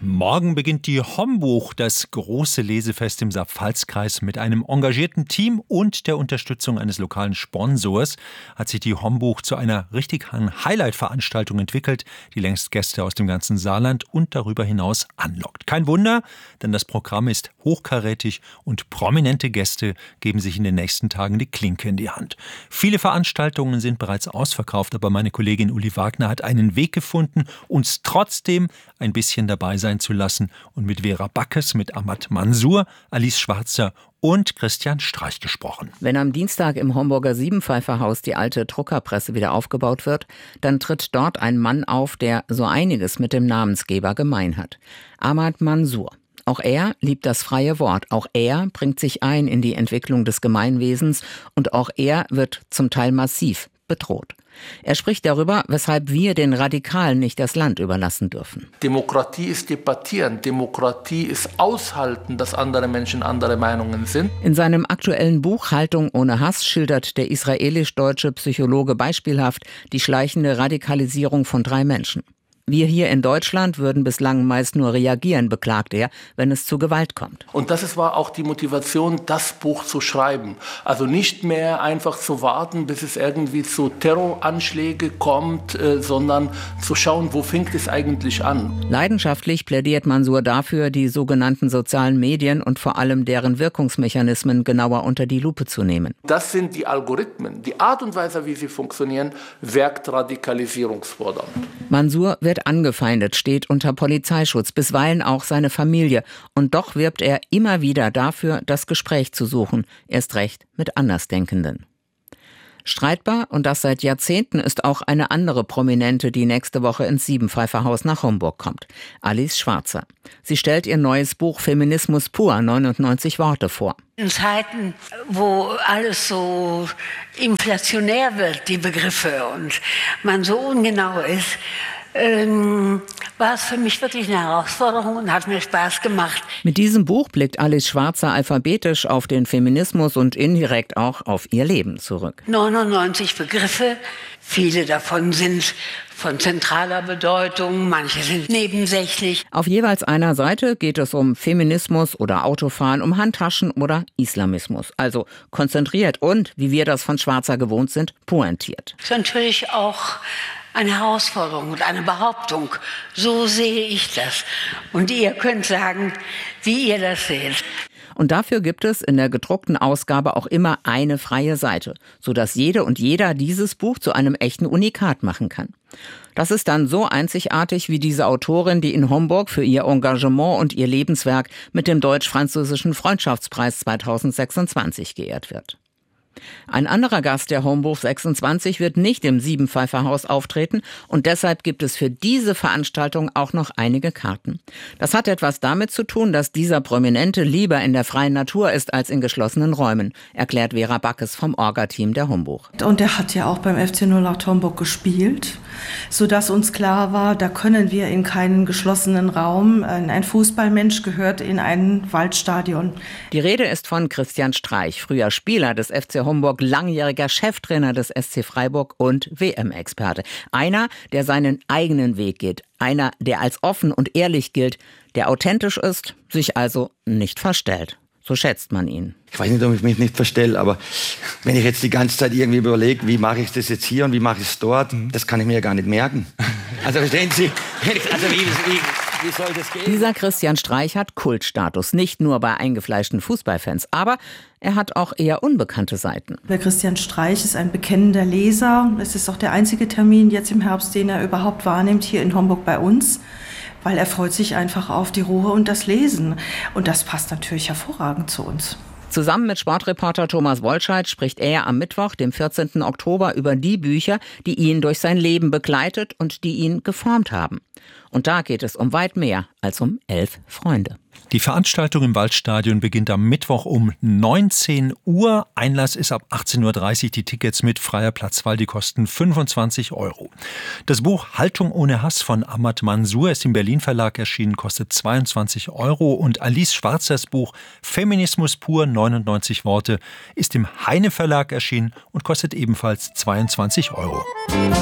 Morgen beginnt die Hombuch, das große Lesefest im Saar-Pfalz-Kreis. Mit einem engagierten Team und der Unterstützung eines lokalen Sponsors hat sich die Hombuch zu einer richtigen Highlight-Veranstaltung entwickelt, die längst Gäste aus dem ganzen Saarland und darüber hinaus anlockt. Kein Wunder, denn das Programm ist hochkarätig und prominente Gäste geben sich in den nächsten Tagen die Klinke in die Hand. Viele Veranstaltungen sind bereits ausverkauft, aber meine Kollegin Uli Wagner hat einen Weg gefunden, uns trotzdem ein bisschen dabei sein zu lassen und mit Vera Backes, mit Ahmad Mansour, Alice Schwarzer und Christian Streich gesprochen. Wenn am Dienstag im Homburger Siebenpfeiferhaus die alte Druckerpresse wieder aufgebaut wird, dann tritt dort ein Mann auf, der so einiges mit dem Namensgeber gemein hat. Ahmad Mansour. Auch er liebt das freie Wort. Auch er bringt sich ein in die Entwicklung des Gemeinwesens und auch er wird zum Teil massiv bedroht. Er spricht darüber, weshalb wir den Radikalen nicht das Land überlassen dürfen. Demokratie ist debattieren. Demokratie ist aushalten, dass andere Menschen andere Meinungen sind. In seinem aktuellen Buch Haltung ohne Hass schildert der israelisch-deutsche Psychologe beispielhaft die schleichende Radikalisierung von 3 Menschen. Wir hier in Deutschland würden bislang meist nur reagieren, beklagt er, wenn es zu Gewalt kommt. Und das war auch die Motivation, das Buch zu schreiben. Also nicht mehr einfach zu warten, bis es irgendwie zu Terroranschlägen kommt, sondern zu schauen, wo fängt es eigentlich an. Leidenschaftlich plädiert Mansour dafür, die sogenannten sozialen Medien und vor allem deren Wirkungsmechanismen genauer unter die Lupe zu nehmen. Das sind die Algorithmen. Die Art und Weise, wie sie funktionieren, wirkt radikalisierungsfordernd. Mansour wird angefeindet, steht unter Polizeischutz, bisweilen auch seine Familie. Und doch wirbt er immer wieder dafür, das Gespräch zu suchen, erst recht mit Andersdenkenden. Streitbar, und das seit Jahrzehnten, ist auch eine andere Prominente, die nächste Woche ins Siebenpfeiferhaus nach Homburg kommt. Alice Schwarzer. Sie stellt ihr neues Buch Feminismus pur, 99 Worte vor. In Zeiten, wo alles so inflationär wird, die Begriffe, und man so ungenau ist, war es für mich wirklich eine Herausforderung und hat mir Spaß gemacht. Mit diesem Buch blickt Alice Schwarzer alphabetisch auf den Feminismus und indirekt auch auf ihr Leben zurück. 99 Begriffe, viele davon sind von zentraler Bedeutung, manche sind nebensächlich. Auf jeweils einer Seite geht es um Feminismus oder Autofahren, um Handtaschen oder Islamismus. Also konzentriert und, wie wir das von Schwarzer gewohnt sind, pointiert. Das ist natürlich auch eine Herausforderung und eine Behauptung. So sehe ich das. Und ihr könnt sagen, wie ihr das seht. Und dafür gibt es in der gedruckten Ausgabe auch immer eine freie Seite, sodass jede und jeder dieses Buch zu einem echten Unikat machen kann. Das ist dann so einzigartig wie diese Autorin, die in Homburg für ihr Engagement und ihr Lebenswerk mit dem Deutsch-Französischen Freundschaftspreis 2026 geehrt wird. Ein anderer Gast der Hombuch 26 wird nicht im Siebenpfeiferhaus auftreten und deshalb gibt es für diese Veranstaltung auch noch einige Karten. Das hat etwas damit zu tun, dass dieser Prominente lieber in der freien Natur ist als in geschlossenen Räumen, erklärt Vera Backes vom Orga-Team der Hombuch. Und er hat ja auch beim FC 08 Homburg gespielt, sodass uns klar war, da können wir in keinen geschlossenen Raum. Ein Fußballmensch gehört in ein Waldstadion. Die Rede ist von Christian Streich, früher Spieler des FC Homburg, langjähriger Cheftrainer des SC Freiburg und WM-Experte. Einer, der seinen eigenen Weg geht. Einer, der als offen und ehrlich gilt, der authentisch ist, sich also nicht verstellt. So schätzt man ihn. Ich weiß nicht, ob ich mich nicht verstelle, aber wenn ich jetzt die ganze Zeit irgendwie überlege, wie mache ich das jetzt hier und wie mache ich es dort, das kann ich mir ja gar nicht merken. Also verstehen Sie, also wie soll das gehen? Dieser Christian Streich hat Kultstatus, nicht nur bei eingefleischten Fußballfans, aber er hat auch eher unbekannte Seiten. Der Christian Streich ist ein bekennender Leser. Es ist auch der einzige Termin jetzt im Herbst, den er überhaupt wahrnimmt hier in Homburg bei uns, weil er freut sich einfach auf die Ruhe und das Lesen. Und das passt natürlich hervorragend zu uns. Zusammen mit Sportreporter Thomas Wolscheid spricht er am Mittwoch, dem 14. Oktober, über die Bücher, die ihn durch sein Leben begleitet und die ihn geformt haben. Und da geht es um weit mehr als um 11 Freunde. Die Veranstaltung im Waldstadion beginnt am Mittwoch um 19 Uhr. Einlass ist ab 18.30 Uhr. Die Tickets mit freier Platzwahl, die kosten 25 €. Das Buch Haltung ohne Hass von Ahmad Mansour ist im Berlin Verlag erschienen, kostet 22 €. Und Alice Schwarzers Buch Feminismus pur, 99 Worte, ist im Heine Verlag erschienen und kostet ebenfalls 22 €.